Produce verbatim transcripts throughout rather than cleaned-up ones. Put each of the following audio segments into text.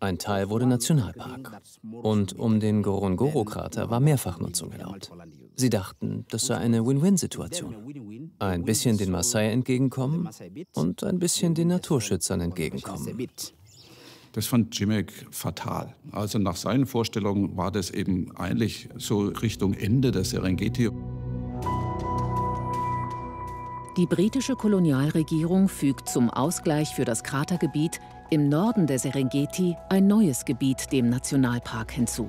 Ein Teil wurde Nationalpark. Und um den Ngorongoro-Krater war Mehrfachnutzung erlaubt. Sie dachten, das sei eine Win-Win-Situation. Ein bisschen den Maasai entgegenkommen und ein bisschen den Naturschützern entgegenkommen. Das fand Cimek fatal. Also nach seinen Vorstellungen war das eben eigentlich so Richtung Ende der Serengeti. Die britische Kolonialregierung fügt zum Ausgleich für das Kratergebiet im Norden der Serengeti ein neues Gebiet dem Nationalpark hinzu.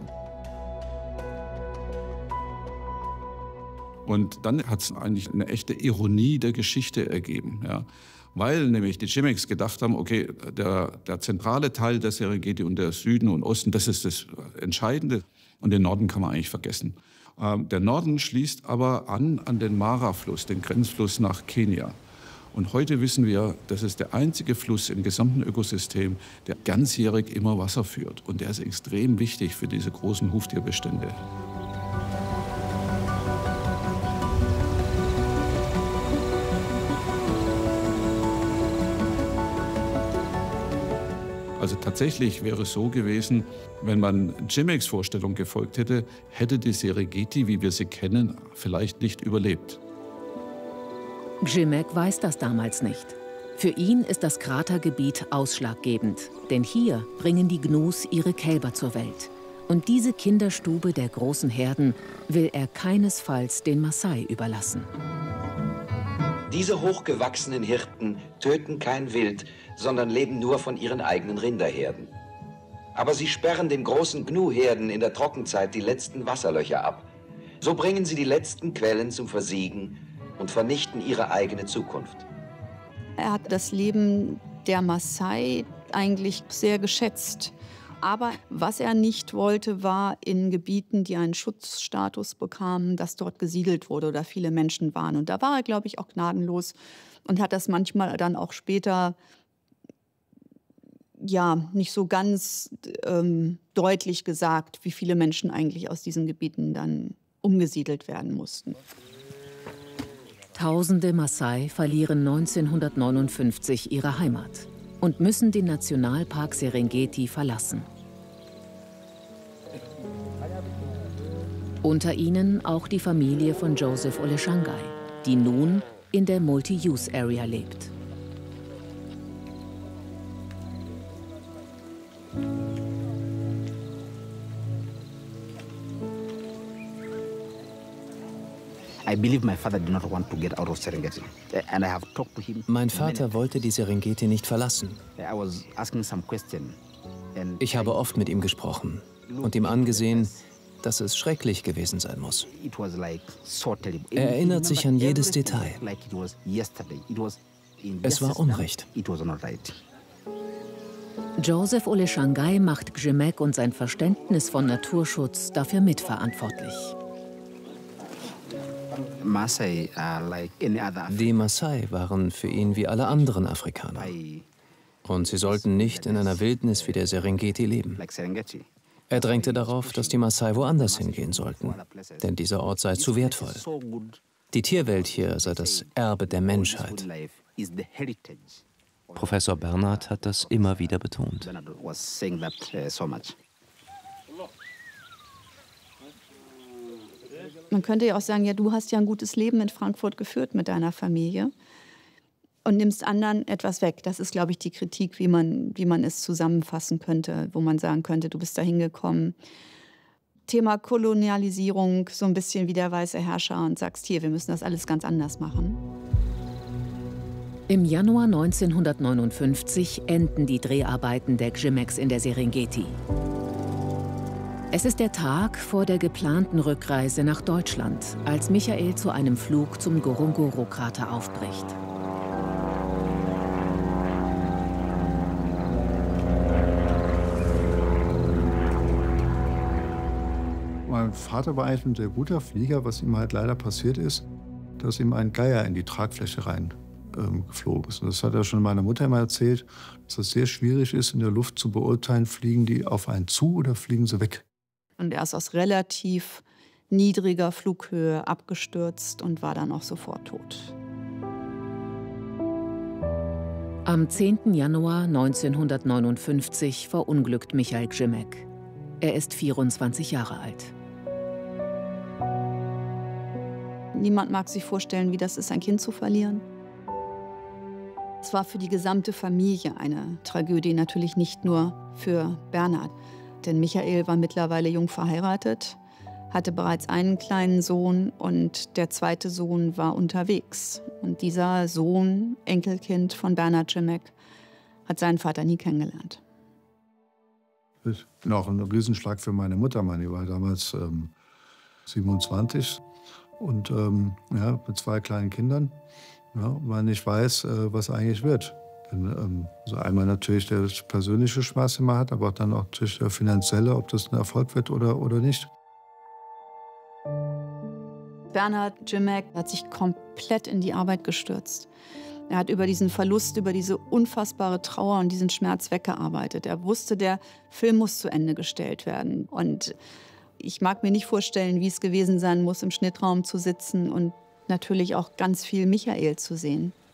Und dann hat es eigentlich eine echte Ironie der Geschichte ergeben. Ja. Weil nämlich die Cimeks gedacht haben, okay, der, der zentrale Teil der Serengeti und der Süden und Osten, das ist das Entscheidende. Und den Norden kann man eigentlich vergessen. Ähm, der Norden schließt aber an an den Mara-Fluss, den Grenzfluss nach Kenia. Und heute wissen wir, das ist der einzige Fluss im gesamten Ökosystem, der ganzjährig immer Wasser führt. Und der ist extrem wichtig für diese großen Huftierbestände. Also tatsächlich wäre es so gewesen, wenn man Cimeks Vorstellung gefolgt hätte, hätte die Serengeti, wie wir sie kennen, vielleicht nicht überlebt. Cimek weiß das damals nicht. Für ihn ist das Kratergebiet ausschlaggebend, denn hier bringen die Gnus ihre Kälber zur Welt. Und diese Kinderstube der großen Herden will er keinesfalls den Maasai überlassen. Diese hochgewachsenen Hirten töten kein Wild, sondern leben nur von ihren eigenen Rinderherden. Aber sie sperren den großen Gnu-Herden in der Trockenzeit die letzten Wasserlöcher ab. So bringen sie die letzten Quellen zum Versiegen und vernichten ihre eigene Zukunft. Er hat das Leben der Maasai eigentlich sehr geschätzt. Aber was er nicht wollte, war in Gebieten, die einen Schutzstatus bekamen, dass dort gesiedelt wurde oder viele Menschen waren. Und da war er, glaube ich, auch gnadenlos und hat das manchmal dann auch später ja, nicht so ganz ähm, deutlich gesagt, wie viele Menschen eigentlich aus diesen Gebieten dann umgesiedelt werden mussten. Tausende Maasai verlieren neunzehnhundertneunundfünfzig ihre Heimat und müssen den Nationalpark Serengeti verlassen. Unter ihnen auch die Familie von Joseph Oleshangai, die nun in der Multi-Use-Area lebt. Mein Vater wollte die Serengeti nicht verlassen. Ich habe oft mit ihm gesprochen und ihm angesehen, dass es schrecklich gewesen sein muss. Er erinnert sich an jedes Detail. Es war Unrecht. Joseph Oleshangai macht Cimek und sein Verständnis von Naturschutz dafür mitverantwortlich. Die Maasai waren für ihn wie alle anderen Afrikaner. Und sie sollten nicht in einer Wildnis wie der Serengeti leben. Er drängte darauf, dass die Maasai woanders hingehen sollten, denn dieser Ort sei zu wertvoll. Die Tierwelt hier sei das Erbe der Menschheit. Professor Bernhard hat das immer wieder betont. Man könnte ja auch sagen, ja, du hast ja ein gutes Leben in Frankfurt geführt mit deiner Familie und nimmst anderen etwas weg. Das ist, glaube ich, die Kritik, wie man, wie man es zusammenfassen könnte, wo man sagen könnte, du bist da hingekommen. Thema Kolonialisierung, so ein bisschen wie der weiße Herrscher und sagst, hier, wir müssen das alles ganz anders machen. Im Januar neunzehnhundertneunundfünfzig enden die Dreharbeiten der Cimeks in der Serengeti. Es ist der Tag vor der geplanten Rückreise nach Deutschland, als Michael zu einem Flug zum Ngorongoro-Krater aufbricht. Mein Vater war eigentlich ein sehr guter Flieger. Was ihm halt leider passiert ist, dass ihm ein Geier in die Tragfläche rein ähm, geflogen ist. Und das hat er schon meiner Mutter immer erzählt, dass es sehr schwierig ist, in der Luft zu beurteilen, fliegen die auf einen zu oder fliegen sie weg. Und er ist aus relativ niedriger Flughöhe abgestürzt und war dann auch sofort tot. Am zehnten Januar neunzehnhundertneunundfünfzig verunglückt Michael Grzimek. Er ist vierundzwanzig Jahre alt. Niemand mag sich vorstellen, wie das ist, ein Kind zu verlieren. Es war für die gesamte Familie eine Tragödie, natürlich nicht nur für Bernhard. Denn Michael war mittlerweile jung verheiratet, hatte bereits einen kleinen Sohn und der zweite Sohn war unterwegs. Und dieser Sohn, Enkelkind von Bernhard Grzimek, hat seinen Vater nie kennengelernt. Das ist auch ein Riesenschlag für meine Mutter. Die war damals ähm, siebenundzwanzig und ähm, ja, mit zwei kleinen Kindern. Ja, man nicht weiß, äh, was eigentlich wird. Denn, ähm, also einmal natürlich der persönliche Spaß, den man hat, aber dann auch natürlich der finanzielle, ob das ein Erfolg wird oder, oder nicht. Bernhard Grzimek hat sich komplett in die Arbeit gestürzt. Er hat über diesen Verlust, über diese unfassbare Trauer und diesen Schmerz weggearbeitet. Er wusste, der Film muss zu Ende gestellt werden. Und ich mag mir nicht vorstellen, wie es gewesen sein muss, im Schnittraum zu sitzen und natürlich auch ganz viel Michael zu sehen.